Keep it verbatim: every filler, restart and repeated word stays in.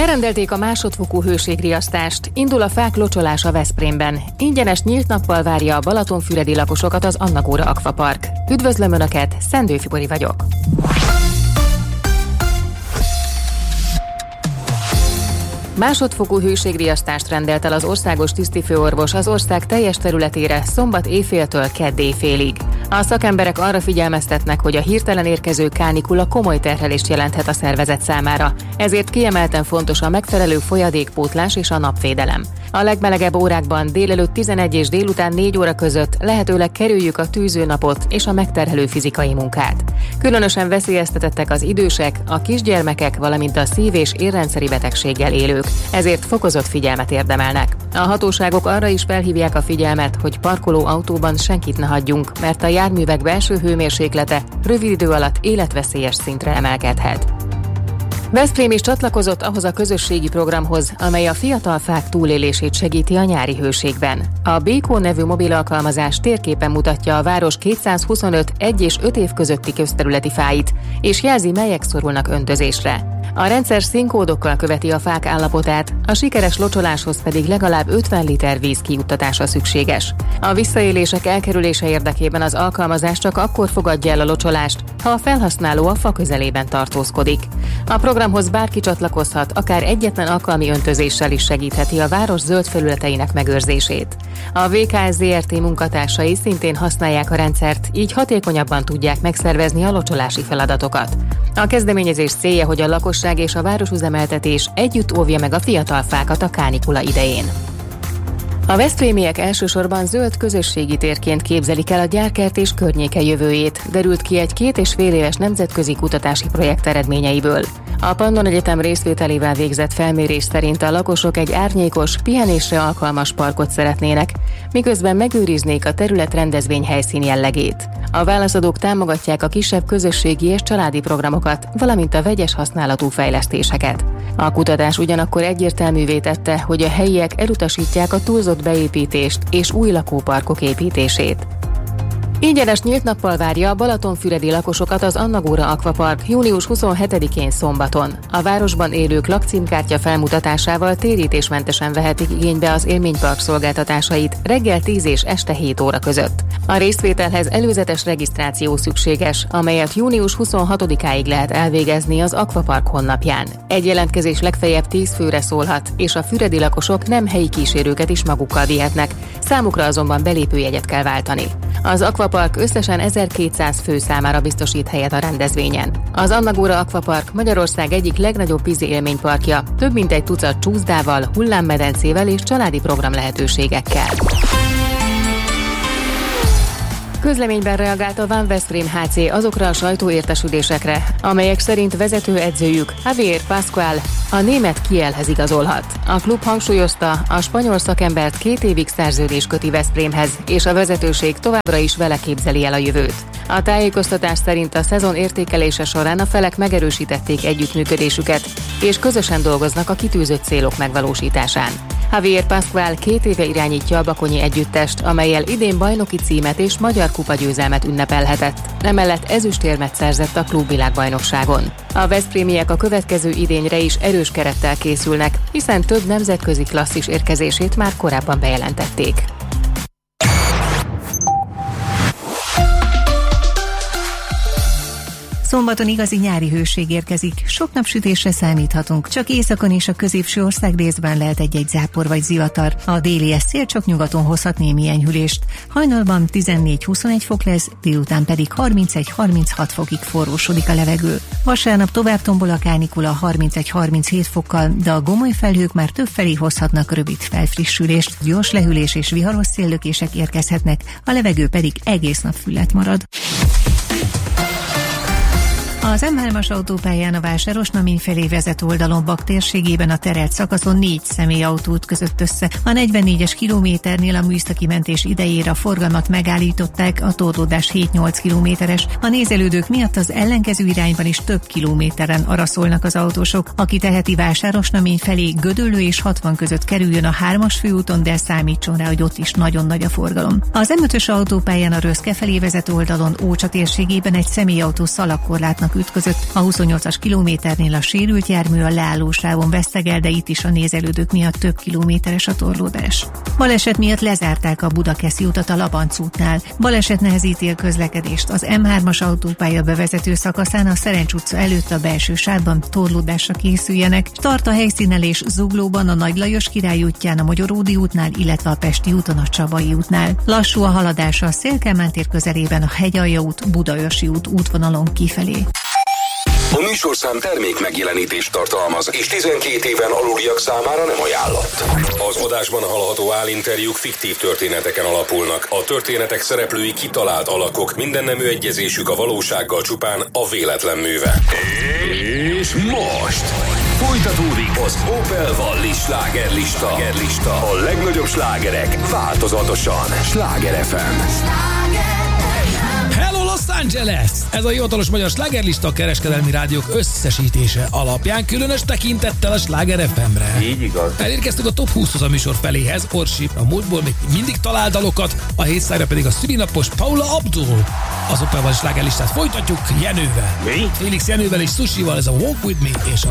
Elrendelték a másodfokú hőségriasztást, indul a fák locsolása Veszprémben. Ingyenes nyílt nappal várja a balatonfüredi lakosokat az Annagóra Akvapark. Üdvözlöm Önöket, Szendő Fibori vagyok. Másodfokú hőségriasztást rendelt el az országos tisztifőorvos az ország teljes területére szombat éjféltől kedd éjfélig. A szakemberek arra figyelmeztetnek, hogy a hirtelen érkező kánikula komoly terhelést jelenthet a szervezet számára, ezért kiemelten fontos a megfelelő folyadékpótlás és a napvédelem. A legmelegebb órákban délelőtt tizenegy és délután négy óra között lehetőleg kerüljük a tűzőnapot és a megterhelő fizikai munkát. Különösen veszélyeztetettek az idősek, a kisgyermekek, valamint a szív- és érrendszeri betegséggel élők, ezért fokozott figyelmet érdemelnek. A hatóságok arra is felhívják a figyelmet, hogy parkoló autóban senkit ne hagyjunk, mert a járművek belső hőmérséklete rövid idő alatt életveszélyes szintre emelkedhet. Veszprém is csatlakozott ahhoz a közösségi programhoz, amely a fiatal fák túlélését segíti a nyári hőségben. A Békó nevű mobil alkalmazás térképen mutatja a város kétszázhuszonöt egy és öt év közötti közterületi fáit, és jelzi, melyek szorulnak öntözésre. A rendszer színkódokkal követi a fák állapotát, a sikeres locsoláshoz pedig legalább ötven liter víz kijuttatása szükséges. A visszaélések elkerülése érdekében az alkalmazás csak akkor fogadja el a locsolást, ha a felhasználó a fa közelében tartózkodik. A programhoz bárki csatlakozhat, akár egyetlen alkalmi öntözéssel is segítheti a város zöld felületeinek megőrzését. A vé ká es zé er té munkatársai szintén használják a rendszert, így hatékonyabban tudják megszervezni a locsolási feladatokat. A kezdeményezés célja, hogy a lakosság és a városüzemeltetés együtt óvja meg a fiatal fákat a kánikula idején. A veszprémiek elsősorban zöld közösségi térként képzelik el a Gyárkert és környéke jövőjét, derült ki egy két és fél éves nemzetközi kutatási projekt eredményeiből. A Pannon Egyetem részvételével végzett felmérés szerint a lakosok egy árnyékos, pihenésre alkalmas parkot szeretnének, miközben megőriznék a terület rendezvény helyszín jellegét. A válaszadók támogatják a kisebb közösségi és családi programokat, valamint a vegyes használatú fejlesztéseket. A kutatás ugyanakkor egyértelművé tette, hogy a helyiek elutasítják a túlzott beépítést és új lakóparkok építését. Ingyenes nyílt nappal várja a balatonfüredi lakosokat az Annagóra Akvapark június huszonhetedikén szombaton. A városban élők lakcímkártya felmutatásával térítésmentesen vehetik igénybe az élménypark szolgáltatásait reggel tíz és este hét óra között. A részvételhez előzetes regisztráció szükséges, amelyet június huszonhatodikáig lehet elvégezni az Akvapark honlapján. Egy jelentkezés legfeljebb tíz főre szólhat, és a füredi lakosok nem helyi kísérőket is magukkal vihetnek, számukra azonban belépőjegyet kell váltani. Az Akvapark összesen ezerkétszáz fő számára biztosít helyet a rendezvényen. Az Annagóra Akvapark Magyarország egyik legnagyobb vízi élményparkja, több mint egy tucat csúszdával, hullámmedencével és családi program lehetőségekkel. Közleményben reagált a Van Veszprém há cé azokra a sajtóértesülésekre, amelyek szerint vezetőedzőjük Javier Pascual a német Kielhez igazolhat. A klub hangsúlyozta, a spanyol szakembert két évig szerződés köti Veszprémhez, és a vezetőség továbbra is vele képzeli el a jövőt. A tájékoztatás szerint a szezon értékelése során a felek megerősítették együttműködésüket, és közösen dolgoznak a kitűzött célok megvalósításán. Javier Pascual két éve irányítja a bakonyi együttest, amellyel idén bajnoki címet és magyar kupagyőzelmet ünnepelhetett. Emellett ezüstérmet szerzett a klubvilágbajnokságon. A veszprémiek a következő idényre is erős kerettel készülnek, hiszen több nemzetközi klasszis érkezését már korábban bejelentették. Szombaton igazi nyári hőség érkezik, sok napsütésre számíthatunk, csak északon és a középső ország részben lehet egy-egy zápor vagy zivatar. A délies szél csak nyugaton hozhat némi enyhülést. Hajnalban tizennégy-huszonegy fok lesz, délután pedig harmincegy-harminchat fokig forrósodik a levegő. Vasárnap tovább tombol a kánikula harmincegy-harminchét fokkal, de a gomoly felhők már többfelé hozhatnak rövid felfrissülést, gyors lehűlés és viharos széllökések érkezhetnek, a levegő pedig egész nap füllet marad. Az em hármas autópályán a Vásáros-Namény felé vezet oldalon Bak térségében a terelt szakaszon négy személyautó ütközött össze. A negyvennégyes kilométernél a műszaki mentés idejére a forgalmat megállították, a torlódás hét-nyolc kilométeres. A nézelődők miatt az ellenkező irányban is több kilométeren araszolnak az autósok. Aki teheti Vásáros-Namény felé Gödöllő és hatvan között kerüljön a hármas főúton, de számítson rá, hogy ott is nagyon nagy a forgalom. Az em ötös autópályán a Röszke felé vezet oldalon Ócsa térségében egy személyautó szalagkorlátnak ütközött. A huszonnyolcas kilométernél a sérült jármű a leállósávon vesztegel, de itt is a nézelődők miatt több kilométeres a torlódás. Baleset miatt lezárták a Budakeszi utat a Labanc útnál. Baleset nehezíti a közlekedést. Az em hármas autópálya bevezető szakaszán a Szerencs utca előtt a belső sávban torlódásra készüljenek. Tart a helyszínelés Zuglóban, a Nagy Lajos Király útján, a Magyaródi útnál, illetve a Pesti úton, a Csabai útnál. Lassú a haladás a Szél-Kálmán tér közelében, a Hegyalja út, Budaörsi út útvonalon kifelé. A műsorszám termék megjelenítést tartalmaz, és tizenkét éven aluliak számára nem ajánlott. Az adásban hallható állinterjúk fiktív történeteken alapulnak. A történetek szereplői kitalált alakok, minden nemű egyezésük a valósággal csupán a véletlen műve. És most folytatódik az Opel Vallis slágerlista. A legnagyobb slágerek változatosan. Sláger ef em. Hello Los Angeles! Ez a hivatalos magyar slágerlista a kereskedelmi rádiók összesítése alapján, különös tekintettel a Sláger ef em-re. Így igaz. Elérkeztünk a top húszhoz a műsor feléhez, Orsi a múltból még mindig talál dalokat, a hétszájra pedig a szülinapos Paula Abdul. Az Opel Vallis slágerlistát folytatjuk Jenővel. Mi? Félix Jenővel és Sushival, ez a Walk With Me és a